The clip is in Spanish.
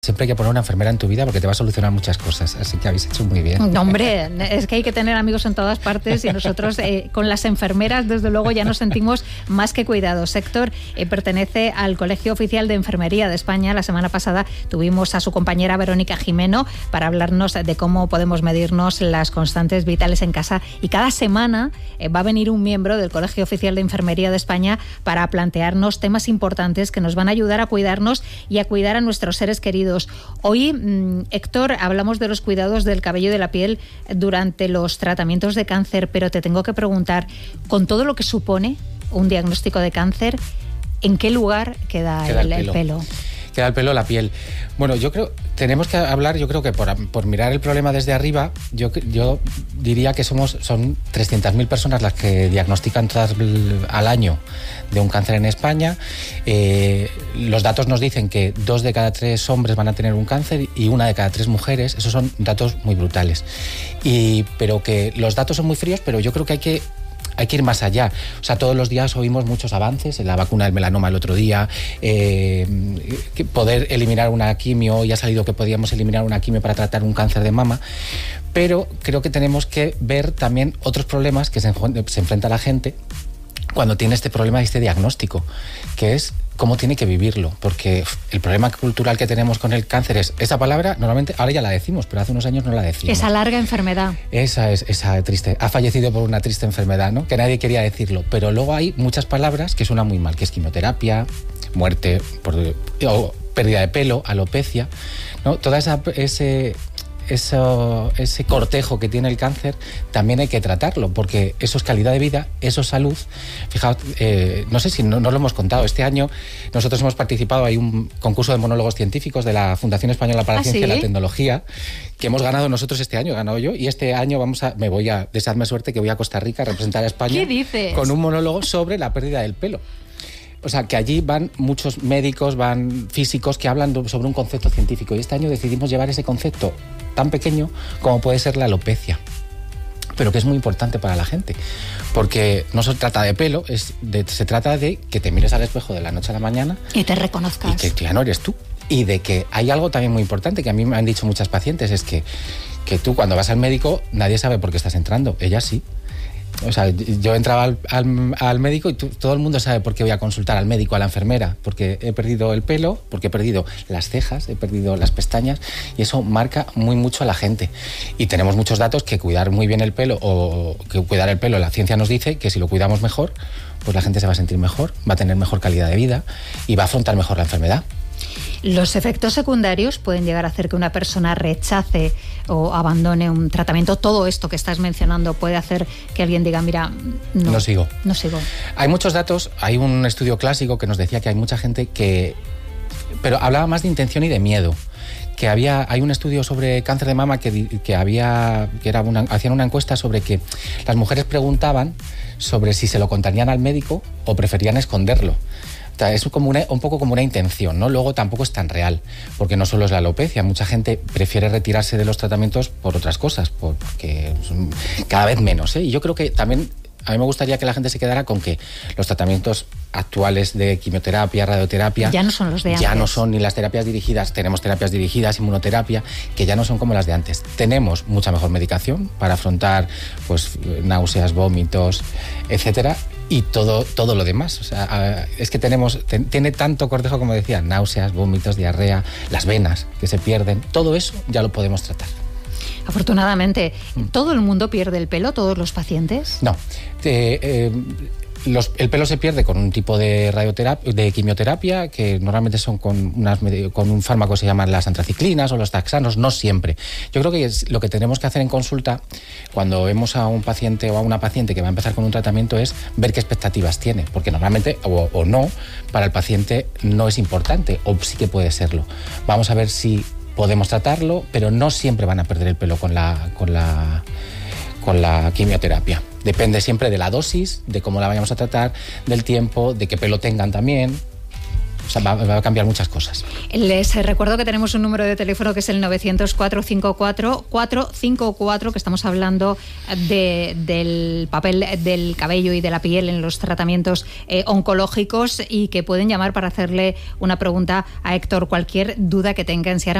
Siempre hay que poner una enfermera en tu vida porque te va a solucionar muchas cosas, así que habéis hecho muy bien. No, hombre, es que hay que tener amigos en todas partes y nosotros con las enfermeras desde luego ya nos sentimos más que cuidados. Héctor pertenece al Colegio Oficial de Enfermería de España. La semana pasada tuvimos a su compañera Verónica Jimeno para hablarnos de cómo podemos medirnos las constantes vitales en casa, y cada semana va a venir un miembro del Colegio Oficial de Enfermería de España para plantearnos temas importantes que nos van a ayudar a cuidarnos y a cuidar a nuestros seres queridos. Hoy, Héctor, hablamos de los cuidados del cabello y de la piel durante los tratamientos de cáncer, pero te tengo que preguntar, con todo lo que supone un diagnóstico de cáncer, ¿en qué lugar queda el pelo? Queda el pelo, la piel. Bueno, yo creo, tenemos que hablar, yo creo que por mirar el problema desde arriba, yo diría que son 300.000 personas las que diagnostican al año de un cáncer en España. Los datos nos dicen que 2 de cada 3 hombres van a tener un cáncer y 1 de cada 3 mujeres. Esos son datos muy brutales. Pero que los datos son muy fríos, pero yo creo que hay que ir más allá. O sea, todos los días oímos muchos avances en la vacuna del melanoma el otro día, poder eliminar una quimio, y ha salido que podíamos eliminar una quimio para tratar un cáncer de mama, pero creo que tenemos que ver también otros problemas que se enfrenta la gente cuando tiene este problema y este diagnóstico, que es cómo tiene que vivirlo, porque el problema cultural que tenemos con el cáncer es esa palabra, normalmente ahora ya la decimos, pero hace unos años no la decimos. Esa larga enfermedad. Esa triste, ha fallecido por una triste enfermedad, ¿no? Que nadie quería decirlo, pero luego hay muchas palabras que suenan muy mal, que es quimioterapia, muerte, o pérdida de pelo, alopecia, ¿no? Toda ese cortejo que tiene el cáncer también hay que tratarlo, porque eso es calidad de vida, eso es salud. Fijaos, no sé si no lo hemos contado, este año nosotros hemos participado, hay un concurso de monólogos científicos de la Fundación Española para la Ciencia y la Tecnología, que hemos ganado nosotros este año, he ganado yo, y este año deseadme suerte, que voy a Costa Rica a representar a España. ¿Qué dices? Con un monólogo sobre la pérdida del pelo. O sea, que allí van muchos médicos, van físicos que hablan sobre un concepto científico, y este año decidimos llevar ese concepto tan pequeño como puede ser la alopecia, pero que es muy importante para la gente, porque no se trata de pelo, se trata de que te mires al espejo de la noche a la mañana y te reconozcas. Y que ya no eres tú. Y de que hay algo también muy importante que a mí me han dicho muchas pacientes, es que tú cuando vas al médico nadie sabe por qué estás entrando, ellas sí. O sea, yo entraba al médico y todo el mundo sabe por qué voy a consultar al médico, a la enfermera, porque he perdido el pelo, porque he perdido las cejas, he perdido las pestañas, y eso marca muy mucho a la gente. Y tenemos muchos datos que cuidar muy bien el pelo, o que cuidar el pelo, la ciencia nos dice que si lo cuidamos mejor, pues la gente se va a sentir mejor, va a tener mejor calidad de vida y va a afrontar mejor la enfermedad. Los efectos secundarios pueden llegar a hacer que una persona rechace o abandone un tratamiento. Todo esto que estás mencionando puede hacer que alguien diga, mira, no sigo. Hay muchos datos, hay un estudio clásico que nos decía que hay mucha gente pero hablaba más de intención y de miedo. Hay un estudio sobre cáncer de mama hacían una encuesta sobre que las mujeres preguntaban sobre si se lo contarían al médico o preferían esconderlo. Es como un poco como una intención, ¿no? Luego tampoco es tan real, porque no solo es la alopecia, mucha gente prefiere retirarse de los tratamientos por otras cosas, porque cada vez menos, ¿eh? Y yo creo que también a mí me gustaría que la gente se quedara con que los tratamientos actuales de quimioterapia, radioterapia, ya no son los de antes. Ya no son ni las terapias dirigidas, tenemos terapias dirigidas, inmunoterapia, que ya no son como las de antes. Tenemos mucha mejor medicación para afrontar pues náuseas, vómitos, etcétera, y todo lo demás. O sea, es que tiene tanto cortejo, como decía, náuseas, vómitos, diarrea, las venas que se pierden, todo eso ya lo podemos tratar. Afortunadamente, ¿todo el mundo pierde el pelo, todos los pacientes? No. El pelo se pierde con un tipo de quimioterapia, que normalmente son con un fármaco que se llaman las antraciclinas o los taxanos, no siempre. Yo creo que lo que tenemos que hacer en consulta cuando vemos a un paciente o a una paciente que va a empezar con un tratamiento es ver qué expectativas tiene, porque normalmente o no, para el paciente no es importante, o sí que puede serlo. Vamos a ver si podemos tratarlo, pero no siempre van a perder el pelo con la quimioterapia. Depende siempre de la dosis, de cómo la vayamos a tratar, del tiempo, de qué pelo tengan también. sea, va a cambiar muchas cosas. Les recuerdo que tenemos un número de teléfono que es el 900-454-454, que estamos hablando del papel del cabello y de la piel en los tratamientos oncológicos, y que pueden llamar para hacerle una pregunta a Héctor, cualquier duda que tengan. Si ahora